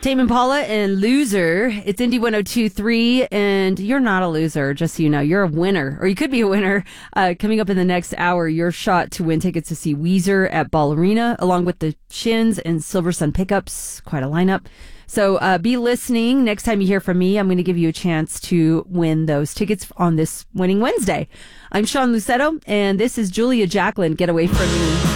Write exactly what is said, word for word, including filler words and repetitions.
Tame Impala and Loser. It's Indy one oh two point three, and you're not a loser, just so you know. You're a winner, or you could be a winner. Uh, coming up in the next hour, your shot to win tickets to see Weezer at Ball Arena, along with the Shins and Silver Sun Pickups. Quite a lineup. So uh, be listening. Next time you hear from me, I'm going to give you a chance to win those tickets on this Winning Wednesday. I'm Sean Lucetto, and this is Julia Jacqueline, Get Away From Me.